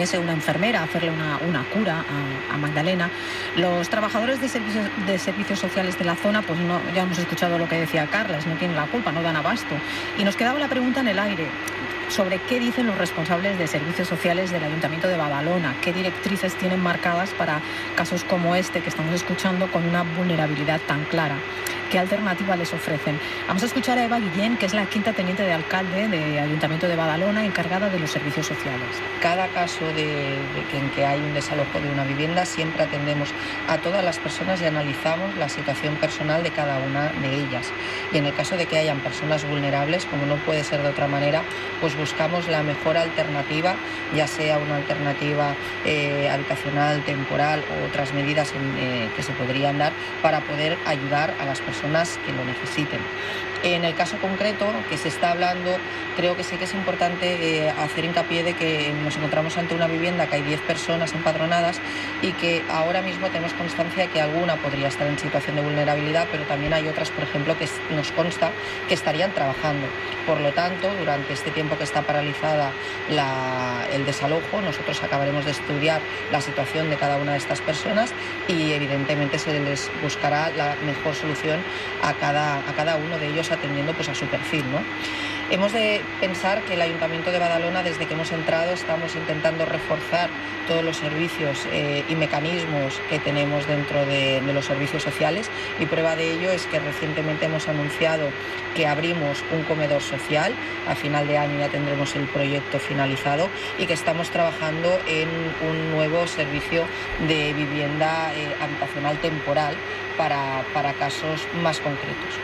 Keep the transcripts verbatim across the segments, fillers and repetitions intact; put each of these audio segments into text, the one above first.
viniese una enfermera a hacerle una, una cura a, a Magdalena. Los trabajadores de servicios, de servicios sociales de la zona, pues no, ya hemos escuchado lo que decía Carles, no tienen la culpa, no dan abasto. Y nos quedaba la pregunta en el aire sobre qué dicen los responsables de servicios sociales del Ayuntamiento de Badalona, qué directrices tienen marcadas para casos como este que estamos escuchando con una vulnerabilidad tan clara. ¿Qué alternativa les ofrecen? Vamos a escuchar a Eva Guillén, que es la quinta teniente de alcalde del Ayuntamiento de Badalona, encargada de los servicios sociales. Cada caso de, de que, en que hay un desalojo de una vivienda, siempre atendemos a todas las personas y analizamos la situación personal de cada una de ellas. Y en el caso de que hayan personas vulnerables, como no puede ser de otra manera, pues buscamos la mejor alternativa, ya sea una alternativa eh, habitacional, temporal o otras medidas en, eh, que se podrían dar para poder ayudar a las personas que lo necesiten. En el caso concreto que se está hablando, creo que sí que es importante eh, hacer hincapié de que nos encontramos ante una vivienda que hay diez personas empadronadas y que ahora mismo tenemos constancia de que alguna podría estar en situación de vulnerabilidad, pero también hay otras, por ejemplo, que nos consta que estarían trabajando. Por lo tanto, durante este tiempo que está paralizada la, el desalojo, nosotros acabaremos de estudiar la situación de cada una de estas personas y evidentemente se les buscará la mejor solución a cada, a cada uno de ellos, atendiendo pues a su perfil, ¿no? Hemos de pensar que el Ayuntamiento de Badalona, desde que hemos entrado, estamos intentando reforzar todos los servicios eh, y mecanismos que tenemos dentro de, de los servicios sociales, y prueba de ello es que recientemente hemos anunciado que abrimos un comedor social. A final de año ya tendremos el proyecto finalizado y que estamos trabajando en un nuevo servicio de vivienda eh, habitacional temporal para, para casos más concretos.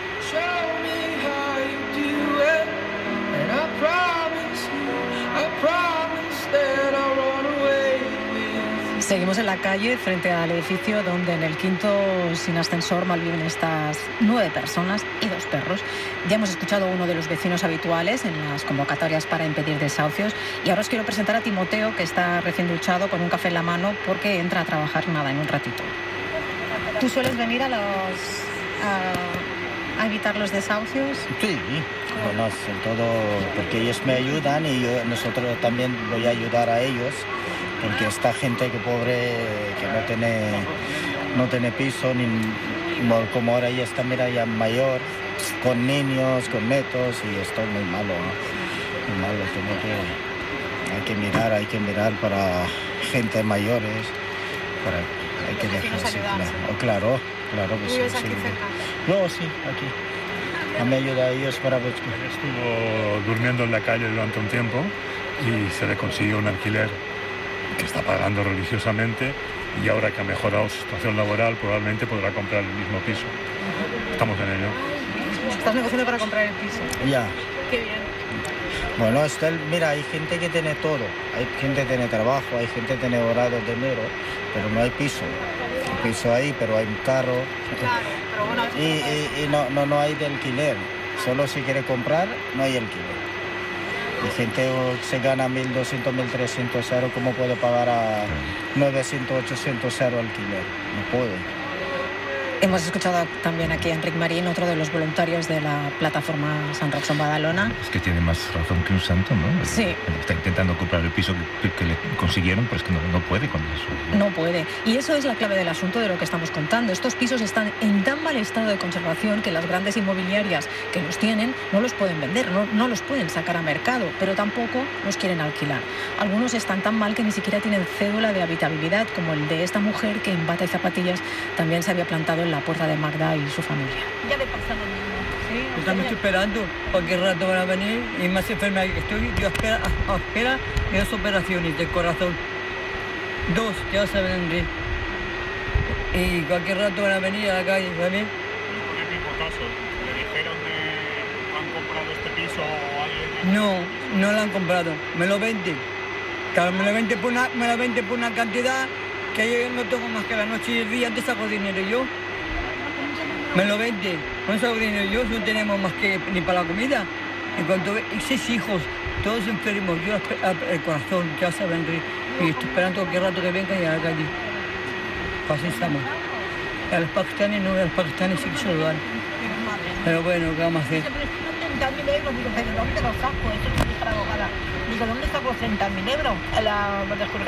Seguimos en la calle frente al edificio donde en el quinto sin ascensor malviven estas nueve personas y dos perros. Ya hemos escuchado a uno de los vecinos habituales en las convocatorias para impedir desahucios y ahora os quiero presentar a Timoteo, que está recién duchado con un café en la mano porque entra a trabajar nada en un ratito. ¿Tú sueles venir a los a, a evitar los desahucios? Sí, bueno, sobre todo porque ellos me ayudan y yo, nosotros también voy a ayudar a ellos. Porque esta gente que pobre, que no tiene, no tiene piso, ni, como ahora ya está, mira, ya mayor, con niños, con netos, y esto es muy malo, ¿no? Muy malo, tengo que, hay que mirar, hay que mirar para gente mayores, para, hay que dejarse, claro, claro, claro que sí. ¿Vives aquí cerca? No, sí, aquí. Me ayuda a ellos para ver. Estuvo durmiendo en la calle durante un tiempo y se le consiguió un alquiler que está pagando religiosamente, y ahora que ha mejorado su situación laboral probablemente podrá comprar el mismo piso. Estamos en ello. ¿Estás negociando para comprar el piso? Ya. Qué bien. Bueno, está el, mira, hay gente que tiene todo. Hay gente que tiene trabajo, hay gente que tiene ahorrado dinero, pero no hay piso. Hay piso ahí, pero hay un carro. Claro, pero bueno... Y, y, y no, no, no hay de alquiler. Solo si quiere comprar, no hay alquiler. Y gente se gana mil doscientos, mil trescientos euros, ¿cómo puede pagar a novecientos, ochocientos euros alquiler? No puede. Hemos escuchado también aquí a Enric Marín, otro de los voluntarios de la plataforma San Roxon Badalona. Es que tiene más razón que un santo, ¿no? Sí. Está intentando comprar el piso que, que le consiguieron, pero es que no, no puede con eso. ¿no? No puede. Y eso es la clave del asunto de lo que estamos contando. Estos pisos están en tan mal estado de conservación que las grandes inmobiliarias que los tienen no los pueden vender, no, no los pueden sacar a mercado, pero tampoco los quieren alquilar. Algunos están tan mal que ni siquiera tienen cédula de habitabilidad, como el de esta mujer que en bata y zapatillas también se había plantado en la puerta de Magda y su familia. Ya le pasa lo mismo. ¿Sí? Estamos esperando, cualquier rato van a venir, y más enferma que estoy, yo espera, a, a espera de dos operaciones del corazón. Dos, ya saben, Enrique. Y cualquier rato van a venir a la calle, ¿vale? Por el mismo caso, ¿le dijeron de han comprado este piso o alguien? No, no lo han comprado, me lo venden. Claro, me lo venden por una, me lo venden por una cantidad que yo no tengo más que la noche y el día, antes saco dinero yo. Me lo venden, no saco dinero yo, no tenemos más que ni para la comida. En cuanto ve, seis hijos, todos enfermos, yo el corazón, ya saben, y estoy esperando cualquier rato que vengan y a la calle. Así estamos. A los pakistaníes no, a los pakistaníes sí que se lo dan. Pero bueno, ¿qué vamos a hacer? treinta mil euros, digo, ¿pero dónde los saco? Eso es para abogada. Digo, ¿dónde saco treinta mil euros? A la,